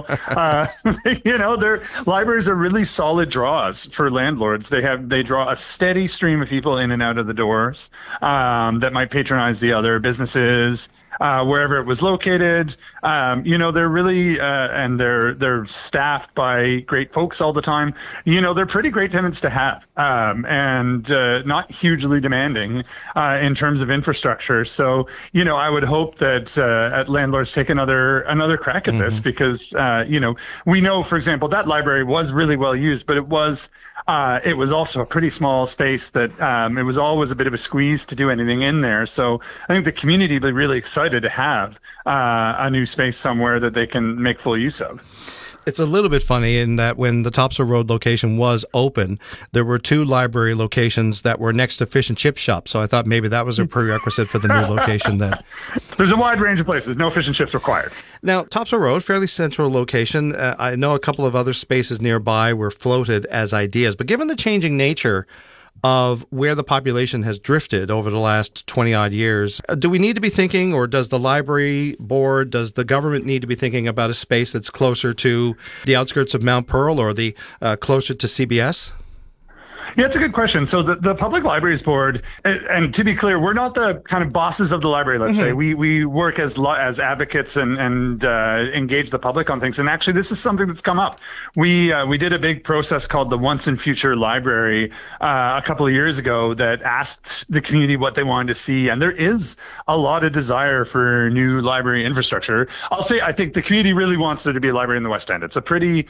Their libraries are really solid draws for landlords. They draw a steady stream of people in and out of the doors that might patronize the other businesses wherever it was located. They're really and they're staffed by great folks all the time. They're pretty great tenants to have and not hugely demanding in terms of infrastructure. So, I would hope that landlords take another crack at this because, we know, for example, that library was really well used, but it was also a pretty small space that it was always a bit of a squeeze to do anything in there. So I think the community will be really excited to have a new space somewhere that they can make full use of. It's a little bit funny in that when the Topsail Road location was open, there were 2 library locations that were next to Fish and Chip Shop. So I thought maybe that was a prerequisite for the new location then. There's a wide range of places. No fish and chips required. Now, Topsail Road, fairly central location. I know a couple of other spaces nearby were floated as ideas. But given the changing nature of where the population has drifted over the last 20-odd years, do we need to be thinking, or does the library board, does the government need to be thinking about a space that's closer to the outskirts of Mount Pearl or the closer to CBS? Yeah, it's a good question. So the Public Libraries Board, and to be clear, we're not the kind of bosses of the library, let's say. We work as advocates and engage the public on things. And actually, this is something that's come up. We did a big process called the Once and Future Library a couple of years ago that asked the community what they wanted to see. And there is a lot of desire for new library infrastructure. I'll say I think the community really wants there to be a library in the West End. It's a pretty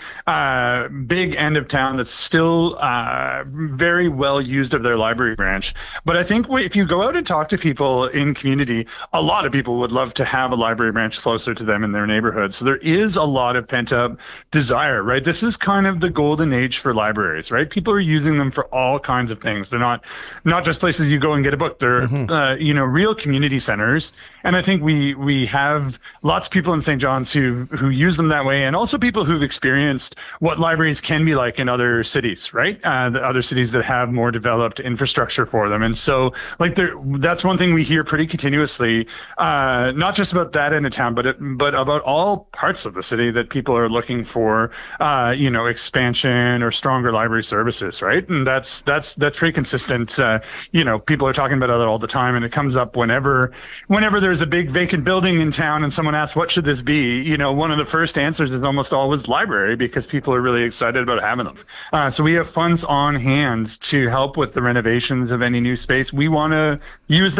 big end of town that's still very well used of their library branch. But I think if you go out and talk to people in community, a lot of people would love to have a library branch closer to them in their neighborhood. So there is a lot of pent up desire, right? This is kind of the golden age for libraries, right? People are using them for all kinds of things. They're not just places you go and get a book. They're, real community centers. And I think we have lots of people in St. John's who use them that way, and also people who've experienced what libraries can be like in other cities, right? The other cities that have more developed infrastructure for them. And so that's one thing we hear pretty continuously, not just about that end of town, but about all parts of the city, that people are looking for, expansion or stronger library services, right? And that's pretty consistent. People are talking about that all the time, and it comes up whenever there's a big vacant building in town and someone asks, what should this be? One of the first answers is almost always library, because people are really excited about having them. So we have funds on hand to help with the renovations of any new space. We want to use that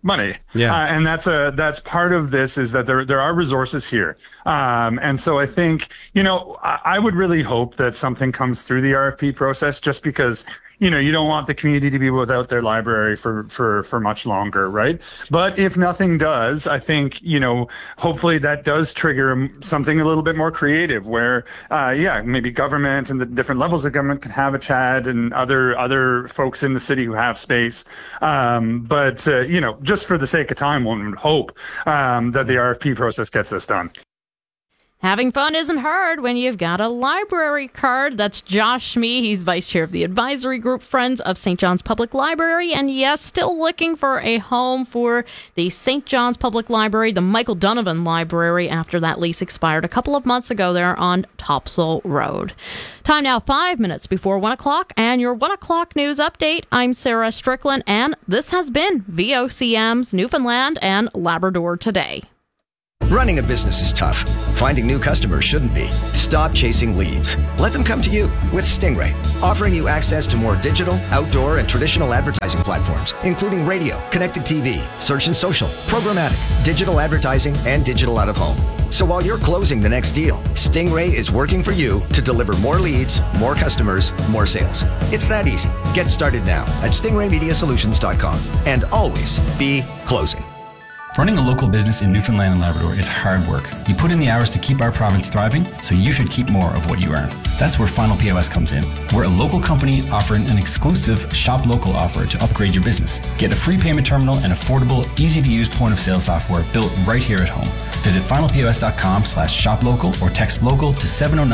money. Yeah. And that's part of this, is that there are resources here. And so I think, I would really hope that something comes through the RFP process, just because, you don't want the community to be without their library for much longer, right? But if nothing does, I think, hopefully that does trigger something a little bit more creative, where, maybe government and the different levels of government can have a chat, and other folks in the city who have space. But just for the sake of time, one would hope that the RFP process gets this done. Having fun isn't hard when you've got a library card. That's Josh Schmee. He's vice chair of the advisory group Friends of St. John's Public Library. And yes, still looking for a home for the St. John's Public Library, the Michael Donovan Library, after that lease expired a couple of months ago there on Topsail Road. Time now 5 minutes before 1 o'clock, and your 1 o'clock news update. I'm Sarah Strickland, and this has been VOCM's Newfoundland and Labrador Today. Running a business is tough. Finding new customers shouldn't be. Stop chasing leads. Let them come to you with Stingray, offering you access to more digital, outdoor, and traditional advertising platforms, including radio, connected TV, search and social, programmatic, digital advertising, and digital out of home. So while you're closing the next deal, Stingray is working for you to deliver more leads, more customers, more sales. It's that easy. Get started now at stingraymediasolutions.com, and always be closing. Running a local business in Newfoundland and Labrador is hard work. You put in the hours to keep our province thriving, so you should keep more of what you earn. That's where Final POS comes in. We're a local company offering an exclusive Shop Local offer to upgrade your business. Get a free payment terminal and affordable, easy-to-use point-of-sale software built right here at home. Visit finalpos.com/shoplocal or text local to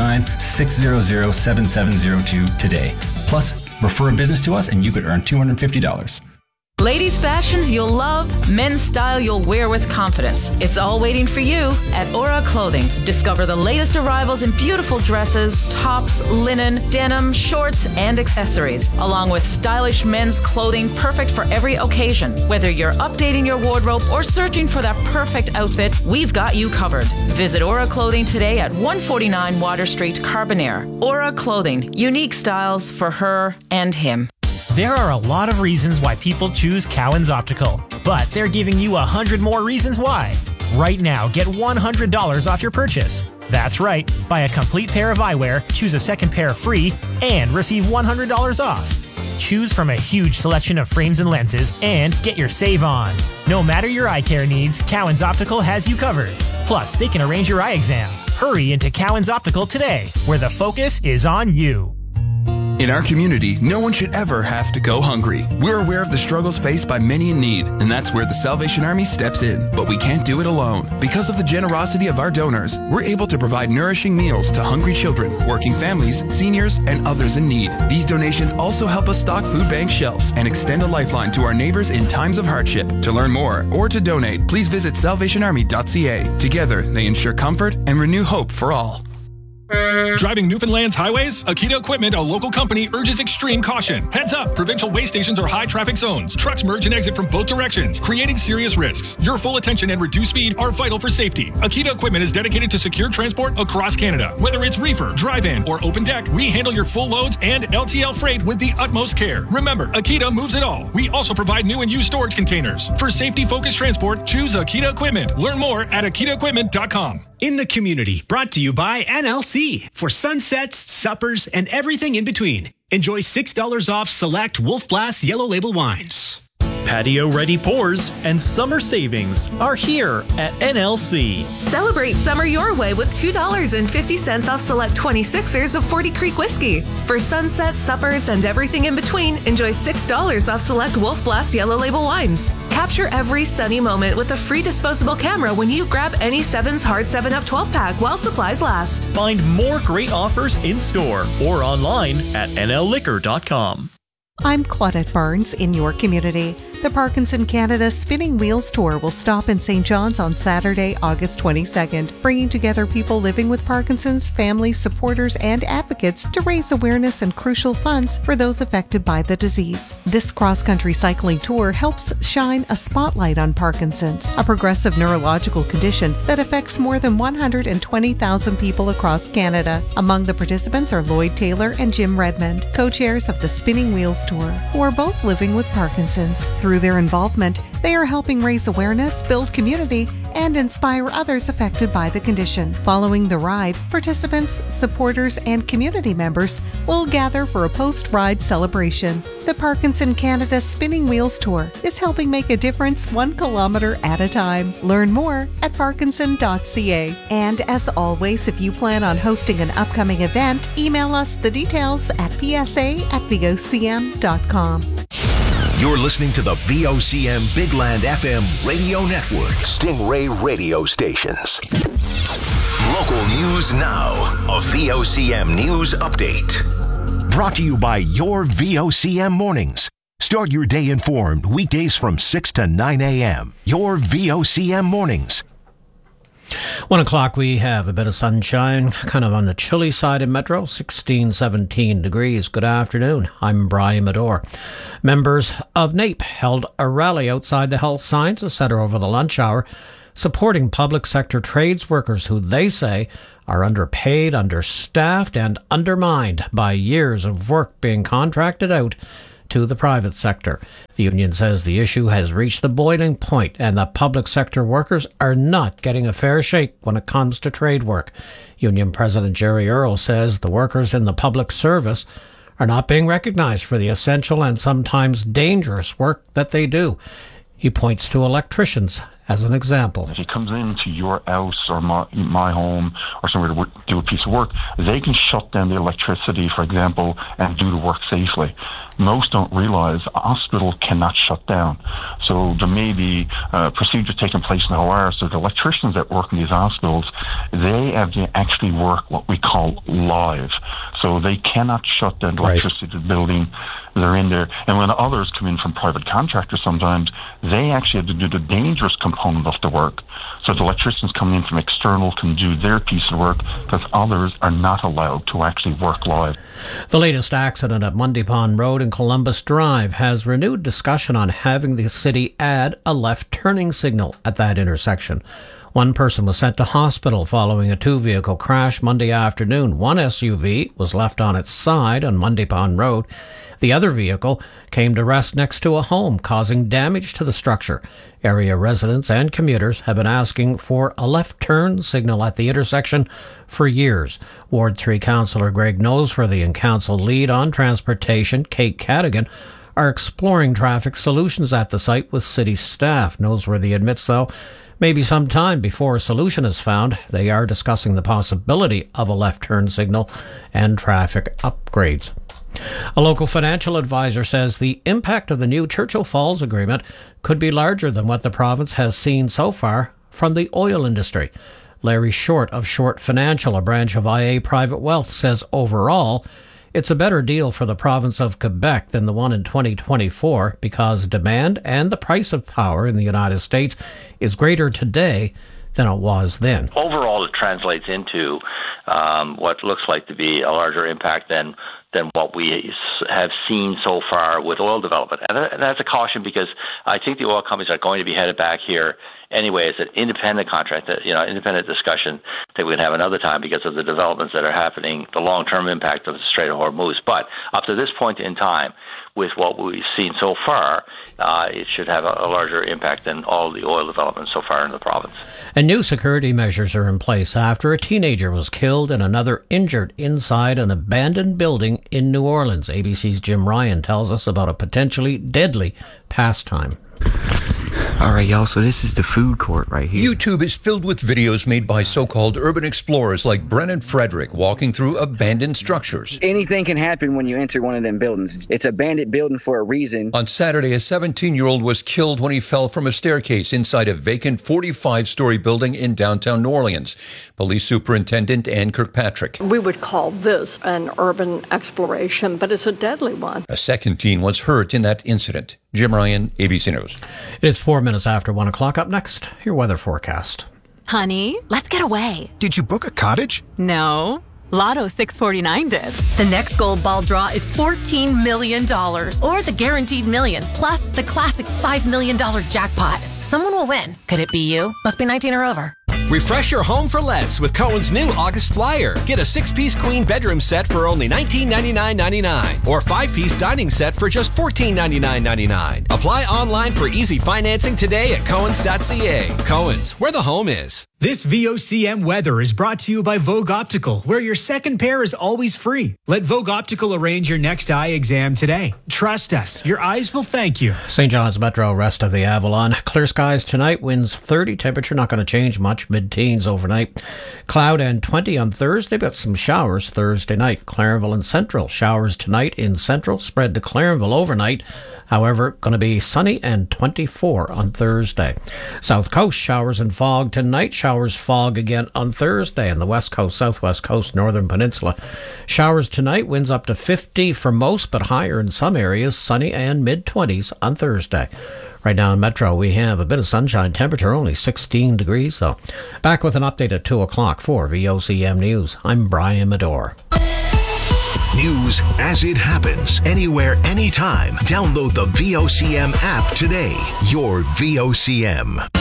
709-600-7702 today. Plus, refer a business to us and you could earn $250. Ladies' fashions you'll love, men's style you'll wear with confidence. It's all waiting for you at Aura Clothing. Discover the latest arrivals in beautiful dresses, tops, linen, denim, shorts, and accessories, along with stylish men's clothing perfect for every occasion. Whether you're updating your wardrobe or searching for that perfect outfit, we've got you covered. Visit Aura Clothing today at 149 Water Street, Carbonear. Aura Clothing, unique styles for her and him. There are a lot of reasons why people choose Cowan's Optical, but they're giving you 100 more reasons why. Right now, get $100 off your purchase. That's right, buy a complete pair of eyewear, choose a second pair free, and receive $100 off. Choose from a huge selection of frames and lenses and get your save on. No matter your eye care needs, Cowan's Optical has you covered. Plus, they can arrange your eye exam. Hurry into Cowan's Optical today, where the focus is on you. In our community, no one should ever have to go hungry. We're aware of the struggles faced by many in need, and that's where the Salvation Army steps in. But we can't do it alone. Because of the generosity of our donors, we're able to provide nourishing meals to hungry children, working families, seniors, and others in need. These donations also help us stock food bank shelves and extend a lifeline to our neighbors in times of hardship. To learn more or to donate, please visit salvationarmy.ca. Together, they ensure comfort and renew hope for all. Driving Newfoundland's highways? Akita Equipment, a local company, urges extreme caution. Heads up, provincial way stations are high traffic zones. Trucks merge and exit from both directions, creating serious risks. Your full attention and reduced speed are vital for safety. Akita Equipment is dedicated to secure transport across Canada. Whether it's reefer, drive-in, or open deck, we handle your full loads and LTL freight with the utmost care. Remember, Akita moves it all. We also provide new and used storage containers. For safety-focused transport, choose Akita Equipment. Learn more at akitaequipment.com. In the Community, brought to you by NLC for sunsets, suppers, and everything in between. Enjoy $6 off select Wolf Blass Yellow Label wines. Patio-ready pours and summer savings are here at NLC. Celebrate summer your way with $2.50 off select 26ers of 40 Creek whiskey. For sunsets, suppers, and everything in between, enjoy $6 off select Wolf Blass Yellow Label wines. Capture every sunny moment with a free disposable camera when you grab any 7's Hard 7-Up 12-pack while supplies last. Find more great offers in-store or online at nlliquor.com. I'm Claudette Barnes in your community. The Parkinson Canada Spinning Wheels Tour will stop in St. John's on Saturday, August 22nd, bringing together people living with Parkinson's, families, supporters, and advocates to raise awareness and crucial funds for those affected by the disease. This cross-country cycling tour helps shine a spotlight on Parkinson's, a progressive neurological condition that affects more than 120,000 people across Canada. Among the participants are Lloyd Taylor and Jim Redmond, co-chairs of the Spinning Wheels Tour, who are both living with Parkinson's. Through their involvement, they are helping raise awareness, build community, and inspire others affected by the condition. Following the ride, participants, supporters, and community members will gather for a post-ride celebration. The Parkinson Canada Spinning Wheels Tour is helping make a difference 1 kilometer at a time. Learn more at parkinson.ca. And as always, if you plan on hosting an upcoming event, email us the details at psa@vocm.com. You're listening to the VOCM Bigland FM radio network. Stingray radio stations. Local news now. A VOCM news update. Brought to you by your VOCM mornings. Start your day informed weekdays from 6 to 9 a.m. Your VOCM mornings. 1 o'clock, we have a bit of sunshine, kind of on the chilly side in Metro, 16, 17 degrees. Good afternoon. I'm Brian Medore. Members of NAPE held a rally outside the Health Sciences Centre over the lunch hour, supporting public sector trades workers who they say are underpaid, understaffed, and undermined by years of work being contracted out to the private sector. The union says the issue has reached the boiling point and that public sector workers are not getting a fair shake when it comes to trade work. Union President Jerry Earle says the workers in the public service are not being recognized for the essential and sometimes dangerous work that they do. He points to electricians as an example. If he comes into your house or my home or somewhere to do a piece of work, they can shut down the electricity, for example, and do the work safely. Most don't realise a hospital cannot shut down. So there may be procedures taking place in the OR. So the electricians that work in these hospitals, they have to actually work what we call live. So they cannot shut down the electricity to the building. They're in there. And when others come in from private contractors sometimes, they actually have to do the dangerous component of the work. So the electricians coming in from external can do their piece of work because others are not allowed to actually work live. The latest accident at Mundy Pond Road and Columbus Drive has renewed discussion on having the city add a left turning signal at that intersection. One person was sent to hospital following a two-vehicle crash Monday afternoon. One SUV was left on its side on Mundy Pond Road. The other vehicle came to rest next to a home, causing damage to the structure. Area residents and commuters have been asking for a left turn signal at the intersection for years. Ward 3 Councillor Greg Noseworthy and Council Lead on Transportation, Kate Cadigan, are exploring traffic solutions at the site with city staff. Noseworthy admits, though, maybe some time before a solution is found, they are discussing the possibility of a left turn signal and traffic upgrades. A local financial advisor says the impact of the new Churchill Falls agreement could be larger than what the province has seen so far from the oil industry. Larry Short of Short Financial, a branch of IA Private Wealth, says overall it's a better deal for the province of Quebec than the one in 2024 because demand and the price of power in the United States is greater today than it was then. Overall, it translates into what looks like to be a larger impact than what we have seen so far with oil development. And that's a caution because I think the oil companies are going to be headed back here anyway. It's an independent contract, independent discussion that we can have another time because of the developments that are happening, the long-term impact of the Strait of Hormuz. But up to this point in time, with what we've seen so far, it should have a larger impact than all the oil development so far in the province. And new security measures are in place after a teenager was killed and another injured inside an abandoned building in New Orleans. ABC's Jim Ryan tells us about a potentially deadly pastime. All right, y'all, so this is the food court right here. YouTube is filled with videos made by so-called urban explorers like Brennan Frederick walking through abandoned structures. Anything can happen when you enter one of them buildings. It's a bandit building for a reason. On Saturday, a 17-year-old was killed when he fell from a staircase inside a vacant 45-story building in downtown New Orleans. Police Superintendent Ann Kirkpatrick. We would call this an urban exploration, but it's a deadly one. A second teen was hurt in that incident. Jim Ryan, ABC News. It is 4 minutes after 1 o'clock. Up next, your weather forecast. Honey, let's get away. Did you book a cottage? No. Lotto 649 did. The next gold ball draw is $14 million. Or the guaranteed million, plus the classic $5 million jackpot. Someone will win. Could it be you? Must be 19 or over. Refresh your home for less with Cohen's new August Flyer. Get a 6-piece queen bedroom set for only $1999.99 or 5-piece dining set for just $1499.99. Apply online for easy financing today at Cohens.ca. Cohen's, where the home is. This VOCM weather is brought to you by Vogue Optical, where your second pair is always free. Let Vogue Optical arrange your next eye exam today. Trust us, your eyes will thank you. St. John's Metro, rest of the Avalon. Clear skies tonight, winds 30, temperature not going to change much, mid-teens overnight. Cloud and 20 on Thursday, but some showers Thursday night. Clarenville and Central, showers tonight in Central, spread to Clarenville overnight. However, going to be sunny and 24 on Thursday. South Coast, showers and fog tonight. Showers, fog again on Thursday. And the West Coast, Southwest Coast, Northern Peninsula. Showers tonight, winds up to 50 for most, but higher in some areas. Sunny and mid-20s on Thursday. Right now in Metro, we have a bit of sunshine, temperature only 16 degrees, though. Back with an update at 2 o'clock for VOCM News. I'm Brian Medore. News as it happens, anywhere, anytime. Download the VOCM app today. Your VOCM.